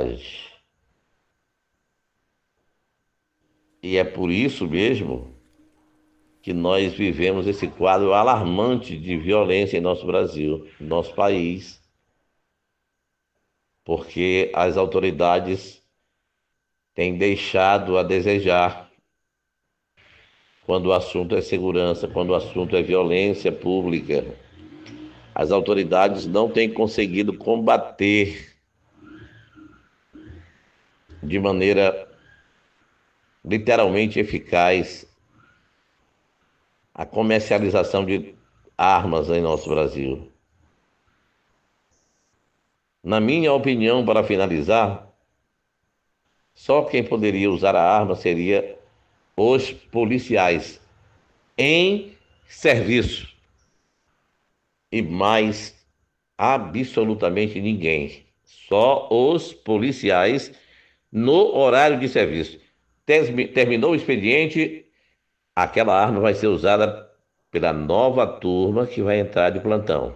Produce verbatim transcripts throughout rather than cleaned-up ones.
autoridade. E é por isso mesmo que nós vivemos esse quadro alarmante de violência em nosso Brasil, em nosso país, porque as autoridades têm deixado a desejar quando o assunto é segurança, quando o assunto é violência pública. As autoridades não têm conseguido combater de maneira literalmente eficaz a comercialização de armas em nosso Brasil. Na minha opinião, para finalizar, só quem poderia usar a arma seria os policiais em serviço. E mais absolutamente ninguém. Só os policiais no horário de serviço. Terminou o expediente, aquela arma vai ser usada pela nova turma que vai entrar de plantão.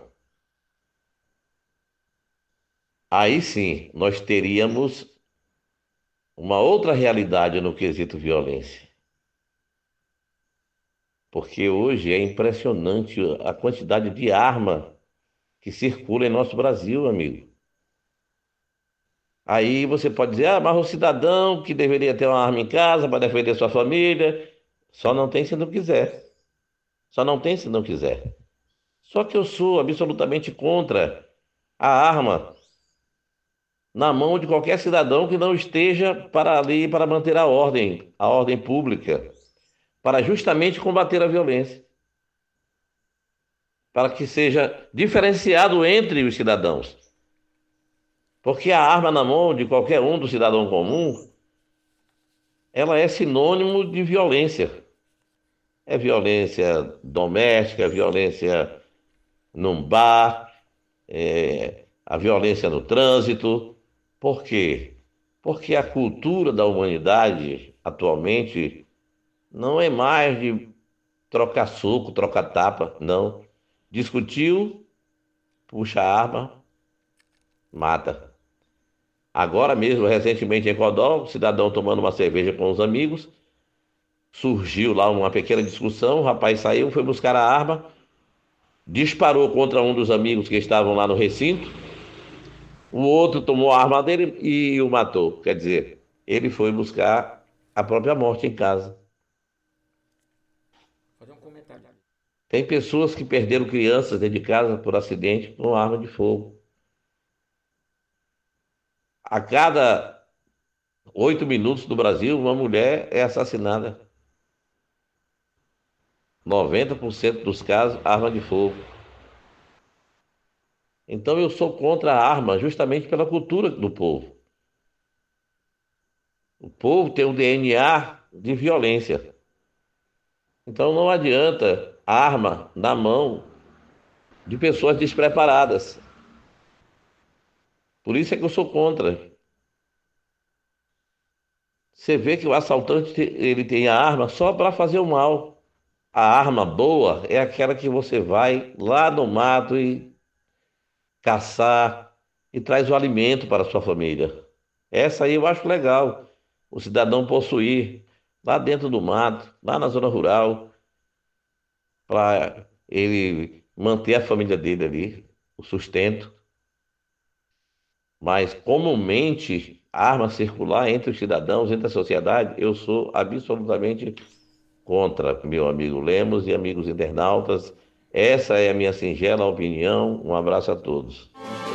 Aí sim, nós teríamos uma outra realidade no quesito violência. Porque hoje é impressionante a quantidade de arma que circula em nosso Brasil, amigo. Aí você pode dizer, ah, mas o cidadão que deveria ter uma arma em casa para defender sua família, só não tem se não quiser. Só não tem se não quiser. Só que eu sou absolutamente contra a arma na mão de qualquer cidadão que não esteja para ali para manter a ordem, a ordem pública, para justamente combater a violência, para que seja diferenciado entre os cidadãos. Porque a arma na mão de qualquer um do cidadão comum, ela é sinônimo de violência. É violência doméstica, é violência num bar, é a violência no trânsito. Por quê? Porque a cultura da humanidade atualmente não é mais de trocar soco, trocar tapa, não. Discutiu, puxa a arma, mata. Agora mesmo, recentemente em Codó, um cidadão tomando uma cerveja com os amigos, surgiu lá uma pequena discussão, o rapaz saiu, foi buscar a arma, disparou contra um dos amigos que estavam lá no recinto, o outro tomou a arma dele e o matou. Quer dizer, ele foi buscar a própria morte em casa. Fazer um comentário. Tem pessoas que perderam crianças dentro de casa por acidente com arma de fogo. A cada oito minutos no Brasil, uma mulher é assassinada. noventa por cento dos casos, arma de fogo. Então eu sou contra a arma justamente pela cultura do povo. O povo tem um D N A de violência. Então não adianta arma na mão de pessoas despreparadas. Por isso é que eu sou contra. Você vê que o assaltante ele tem a arma só para fazer o mal. A arma boa é aquela que você vai lá no mato e caçar e traz o alimento para a sua família. Essa aí eu acho legal. O cidadão possuir lá dentro do mato, lá na zona rural, para ele manter a família dele ali, o sustento. Mas comumente, arma circular entre os cidadãos, entre a sociedade, eu sou absolutamente contra, meu amigo Lemos e amigos internautas. Essa é a minha singela opinião. Um abraço a todos.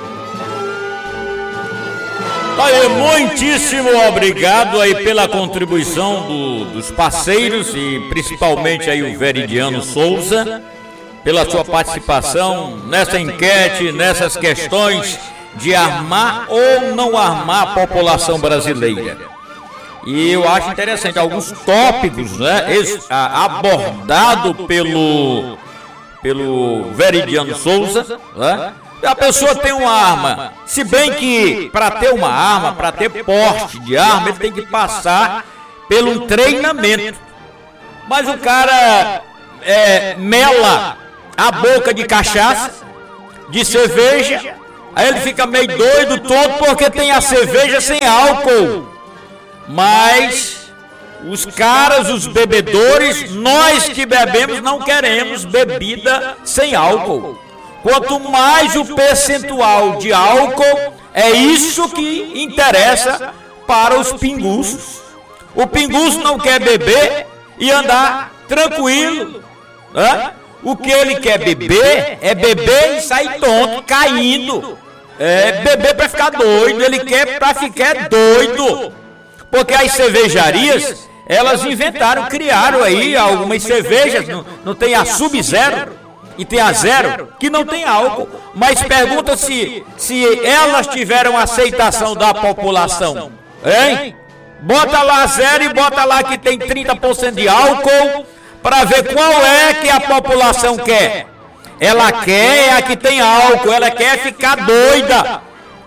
Aí, muitíssimo obrigado aí pela contribuição do, dos parceiros e principalmente aí o Veridiano Souza, pela sua participação nessa enquete, nessas questões de armar ou não armar a população brasileira. E eu acho interessante alguns tópicos, né, abordado pelo pelo Veridiano Souza, né? A pessoa tem uma arma, se bem que para ter uma arma, para ter porte de arma, ele tem que passar pelo treinamento. Mas o cara é, mela a boca de cachaça, de cerveja, Aí ele fica meio doido todo porque tem a cerveja sem álcool. Mas os caras, os bebedores, nós que bebemos não queremos bebida sem álcool. Quanto mais o percentual de álcool, é isso que interessa para os pinguços. O pinguço não quer beber e andar tranquilo, né? O que ele quer beber é beber e sair tonto, caindo. É beber para ficar doido, ele quer para ficar doido. Porque as cervejarias, elas inventaram, criaram aí algumas cervejas, não, não tem a Sub-Zero e tem a Zero, que não tem álcool. Mas pergunta se, se elas tiveram aceitação da população, hein? Bota lá zero e bota lá que tem trinta por cento de álcool, para ver qual é que a população quer. Ela quer é a que tem álcool, ela quer ficar doida.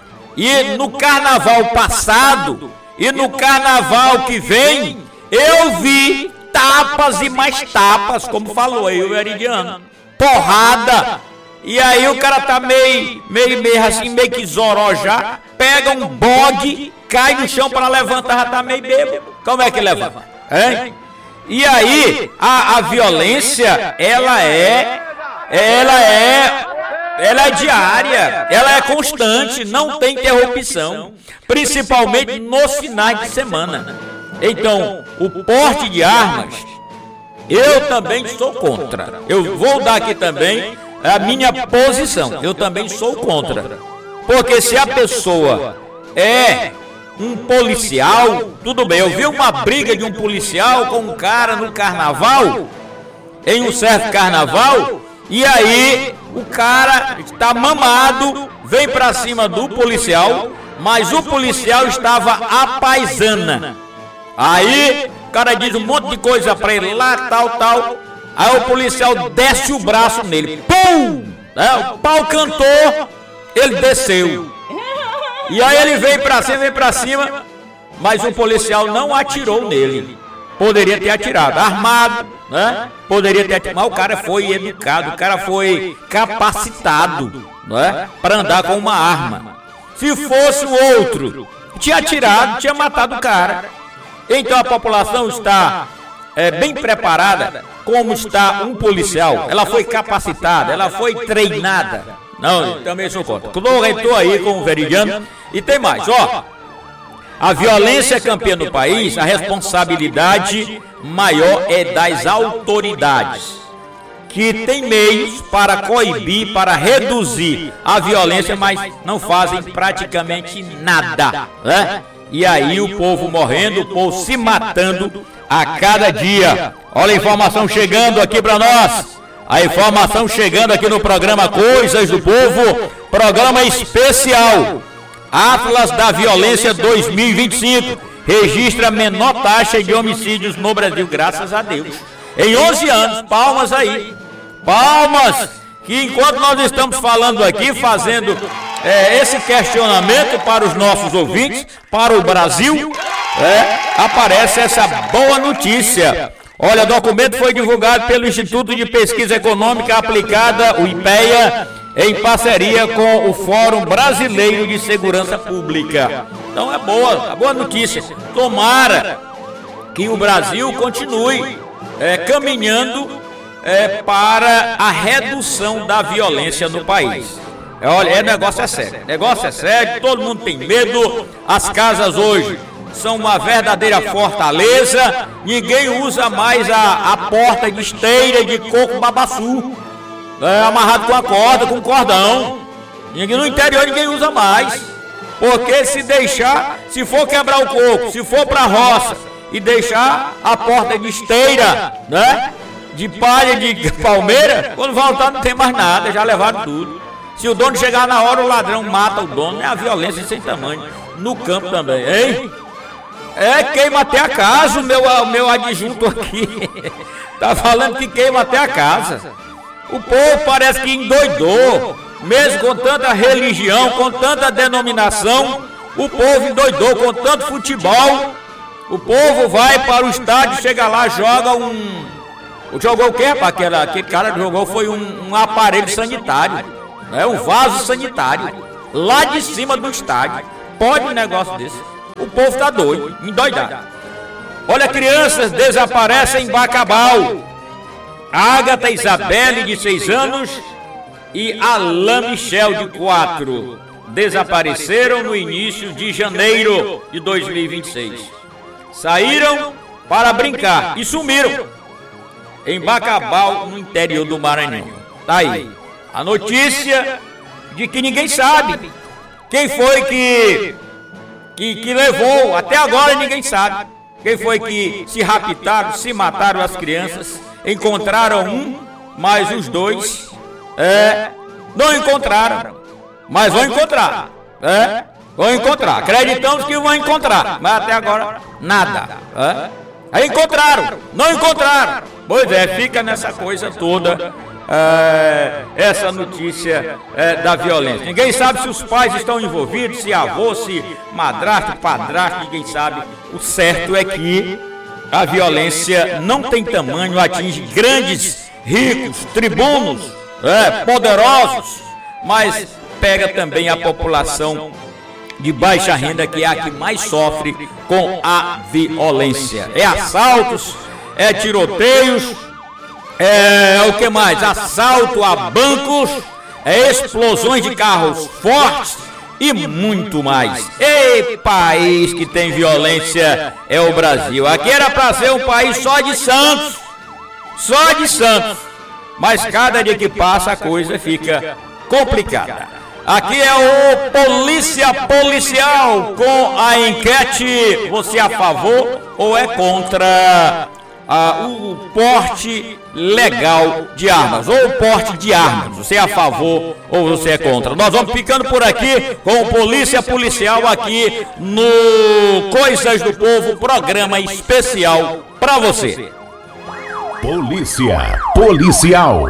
E no carnaval passado e no carnaval que vem, eu vi tapas e mais tapas, como falou aí o Veridiano. Porrada. E aí o cara tá meio, meio, meio assim, meio que zoró já, pega um bogue, cai no chão para levantar, já tá meio bêbado. Como é que levanta? Hein? E aí, a, a violência, ela é, ela é, ela é diária, ela é constante, não tem interrupção, principalmente nos finais de semana. Então, o porte de armas, eu também sou contra. Eu vou dar aqui também a minha posição, eu também sou contra. Porque se a pessoa é um policial, tudo bem, eu vi uma briga de um policial com um cara no carnaval, em um certo carnaval, e aí o cara está mamado, vem pra cima do policial, mas o policial estava à paisana. Aí o cara diz um monte de coisa pra ele lá, tal, tal, aí o policial desce o braço nele, pum! É, o pau cantou, ele desceu. E aí ele vem pra cima, vem pra cima, mas o policial não atirou nele. Poderia ter atirado, armado, né? Poderia ter atirado, mas o cara foi educado, o cara foi capacitado, né? Para andar com uma arma. Se fosse o outro, tinha atirado, tinha matado o cara. Então a população está é, bem preparada, como está um policial. Ela foi capacitada, ela foi treinada. Não, também sou contra. Estou aí com o Veridiano. E tem mais, ó. A violência é campeã no país, a responsabilidade maior é das autoridades, que tem meios para coibir, para reduzir a violência, mas não fazem praticamente nada, né? E aí o povo morrendo, o povo se matando a cada dia. Olha a informação chegando aqui para nós. A informação chegando aqui no programa Coisas do Povo, programa especial. Atlas da Violência dois mil e vinte e cinco registra a menor taxa de homicídios no Brasil, graças a Deus. Em onze anos, palmas aí. Palmas, que enquanto nós estamos falando aqui, fazendo é, esse questionamento para os nossos ouvintes, para o Brasil, é, aparece essa boa notícia. Olha, o documento foi divulgado pelo Instituto de Pesquisa Econômica Aplicada, o IPEA, em parceria com o Fórum Brasileiro de Segurança Pública. Então é boa, é boa notícia. Tomara que o Brasil continue é, caminhando é, para a redução da violência no país. É, olha, é negócio é sério, negócio é sério, todo mundo tem medo, as casas hoje são uma verdadeira fortaleza, ninguém usa mais a, a porta de esteira de coco babaçu, é, amarrado com a corda, com cordão. No interior ninguém usa mais, porque se deixar, se for quebrar o coco, se for para a roça e deixar a porta de esteira, né, de palha, de palmeira, quando voltar não tem mais nada, já levaram tudo. Se o dono chegar na hora, o ladrão mata o dono, é a violência sem tamanho, no campo também, hein? É, queima até a casa, o meu, o meu adjunto aqui tá falando que queima até a casa. O povo parece que endoidou, mesmo com tanta religião, com tanta denominação, o povo endoidou com tanto futebol. O povo vai para o estádio, chega lá, joga um... Jogou o quê, rapaz? Aquele, aquele cara que jogou foi um, um aparelho sanitário, né? Um vaso sanitário. lá de cima do estádio. Pode um negócio desse? O povo tá doido, endoidado. Olha, crianças desaparecem em Bacabal. Agatha Isabelle, de seis anos, e Alain Michel, de quatro, desapareceram no início de janeiro de dois mil e vinte e seis. Saíram para brincar e sumiram em Bacabal, no interior do Maranhão. Tá aí a notícia de que ninguém sabe quem foi que, que, que levou, até agora ninguém sabe quem foi que se raptaram, se mataram as crianças. Encontraram um, mas os dois é, não encontraram, mas vão encontrar, é, vão encontrar, acreditamos que vão encontrar, mas até agora nada, é. Aí encontraram, não encontraram, pois é, fica nessa coisa toda, é, essa notícia é, da violência. Ninguém sabe se os pais estão envolvidos, se avô, se madrasto, padrasto, ninguém sabe. O certo é que a violência não tem tamanho, atinge grandes, ricos, tribunos, é, poderosos, mas pega também a população de baixa renda, que é a que mais sofre com a violência. É assaltos, é tiroteios, é o que mais? Assalto a bancos, é explosões de carros fortes e muito mais. Ei, país que tem violência é o Brasil. Aqui era para ser um país só de santos, só de santos. Mas cada dia que passa a coisa fica complicada. Aqui é o Polícia Policial com a enquete: você é a favor ou é contra a, o porte legal de armas, ou o porte de armas? Você é a favor ou você é contra? Nós vamos ficando por aqui com o Polícia Policial aqui no Coisas do Povo, programa especial para você. Polícia Policial.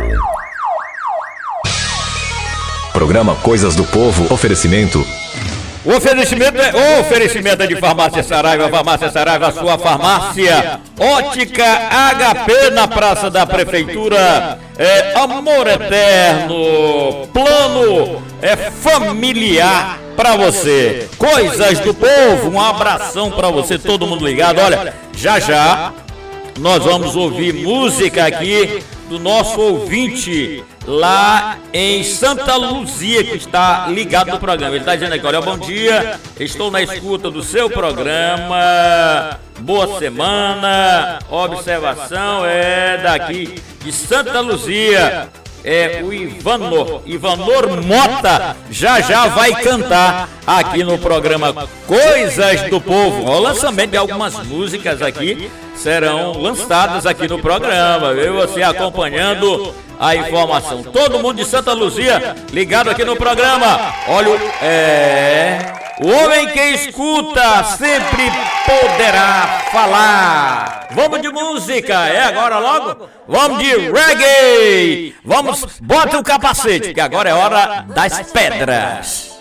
Programa Coisas do Povo, oferecimento. O oferecimento é o oferecimento é de Farmácia Saraiva, Farmácia Saraiva, a sua farmácia. Ótica H P na Praça da Prefeitura. É amor eterno. Plano é familiar para você. Coisas do Povo, um abração para você, todo mundo ligado. Olha, já já nós vamos ouvir música aqui do nosso ouvinte lá em Santa Luzia, que está ligado no programa. Ele está dizendo aqui: olha, bom dia, estou na escuta do seu programa, boa semana, observação é daqui de Santa Luzia. É o Ivanor, Ivanor Mota, já já vai cantar aqui no programa Coisas do Povo. O lançamento de algumas músicas aqui serão lançadas aqui no programa, viu? Você acompanhando a informação. Todo mundo de Santa Luzia ligado aqui no programa. Olha, é... o homem que escuta sempre poderá falar. Vamos de música, é agora logo? Vamos de reggae. Vamos, bota o capacete, que agora é hora das pedras.